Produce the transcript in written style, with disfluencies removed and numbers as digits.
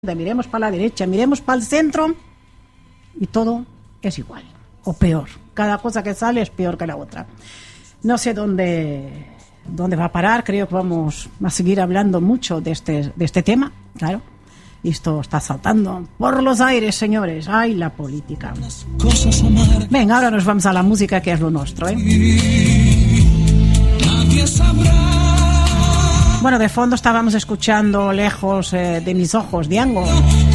miremos para la derecha, miremos para el centro y todo es igual o peor. Cada cosa que sale es peor que la otra. No sé dónde va a parar. Creo que vamos a seguir hablando mucho de este tema, claro. Y esto está saltando por los aires, señores. ¡Ay, la política! Venga, ahora nos vamos a la música, que es lo nuestro, ¿eh? Bueno, de fondo estábamos escuchando Lejos de mis ojos, Diango.